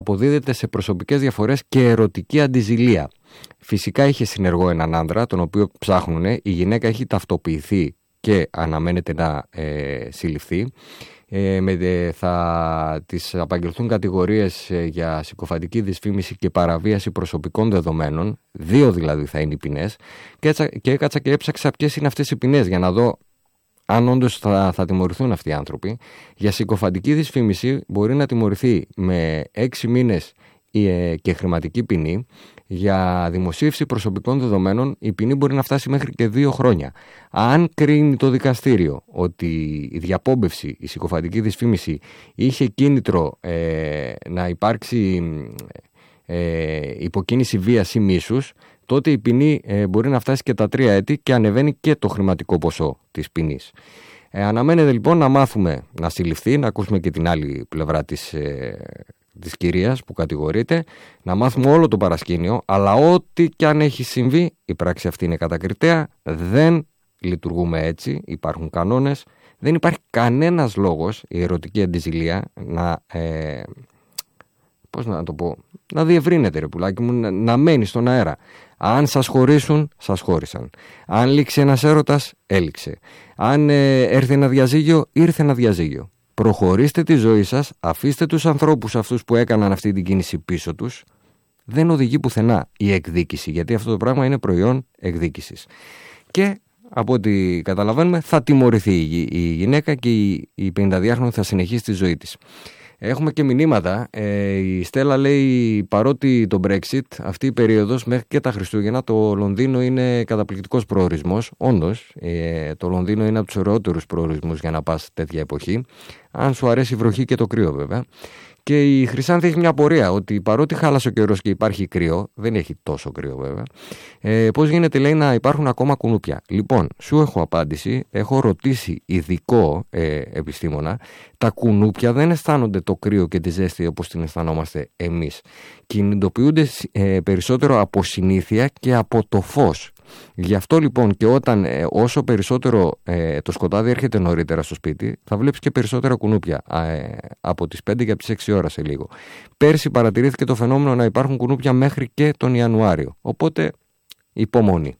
αποδίδεται σε προσωπικές διαφορές και ερωτική αντιζηλία. Φυσικά είχε συνεργό έναν άντρα, τον οποίο ψάχνουν. Η γυναίκα έχει ταυτοποιηθεί και αναμένεται να συλληφθεί. Θα της απαγγελθούν κατηγορίες για συκοφαντική δυσφήμιση και παραβίαση προσωπικών δεδομένων. 2 δηλαδή θα είναι οι ποινές. Και έκατσα και έψαξα ποιες είναι αυτές οι ποινές για να δω αν όντως θα τιμωρηθούν αυτοί οι άνθρωποι. Για συκοφαντική δυσφήμιση μπορεί να τιμωρηθεί με 6 μήνες και χρηματική ποινή. Για δημοσίευση προσωπικών δεδομένων η ποινή μπορεί να φτάσει μέχρι και 2 χρόνια. Αν κρίνει το δικαστήριο ότι η διαπόμπευση, η συκοφαντική δυσφήμιση είχε κίνητρο να υπάρξει υποκίνηση βίας ή μίσους, τότε η ποινή μπορεί να φτάσει και τα 3 έτη και ανεβαίνει και το χρηματικό ποσό της ποινής. Αναμένεται λοιπόν να μάθουμε να συλληφθεί, να ακούσουμε και την άλλη πλευρά της κυρίας που κατηγορείται, να μάθουμε όλο το παρασκήνιο, αλλά ό,τι και αν έχει συμβεί, η πράξη αυτή είναι κατακριτέα, δεν λειτουργούμε έτσι, υπάρχουν κανόνες, δεν υπάρχει κανένας λόγος η ερωτική αντιζηλία να διευρύνεται, ρε πουλάκι μου, να μένει στον αέρα. Αν σας χωρίσουν, σας χώρισαν. Αν λήξει ένας έρωτας, έληξε. Αν έρθει ένα διαζύγιο, ήρθε ένα διαζύγιο. Προχωρήστε τη ζωή σας, αφήστε τους ανθρώπους αυτούς που έκαναν αυτή την κίνηση πίσω τους. Δεν οδηγεί πουθενά η εκδίκηση, γιατί αυτό το πράγμα είναι προϊόν εκδίκησης. Και από ό,τι καταλαβαίνουμε θα τιμωρηθεί η γυναίκα και η 52χρονη θα συνεχίσει τη ζωή της. Έχουμε και μηνύματα. Η Στέλλα λέει, παρότι το Brexit, αυτή η περίοδος μέχρι και τα Χριστούγεννα, το Λονδίνο είναι καταπληκτικός προορισμός. Όντως, το Λονδίνο είναι από τους ωραιότερους προορισμούς για να πας τέτοια εποχή. Αν σου αρέσει η βροχή και το κρύο βέβαια. Και η Χρυσάνθη έχει μια απορία ότι παρότι χάλασε ο καιρός και υπάρχει κρύο, δεν έχει τόσο κρύο βέβαια, πώς γίνεται, λέει, να υπάρχουν ακόμα κουνούπια. Λοιπόν, σου έχω απάντηση, έχω ρωτήσει ειδικό επιστήμονα, τα κουνούπια δεν αισθάνονται το κρύο και τη ζέστη όπως την αισθανόμαστε εμείς. Κινητοποιούνται περισσότερο από συνήθεια και από το φως. Γι' αυτό λοιπόν και όσο περισσότερο το σκοτάδι έρχεται νωρίτερα στο σπίτι, θα βλέπεις και περισσότερα κουνούπια από τις 5 και από τις 6 ώρα σε λίγο. Πέρσι παρατηρήθηκε το φαινόμενο να υπάρχουν κουνούπια μέχρι και τον Ιανουάριο. Οπότε υπομονή.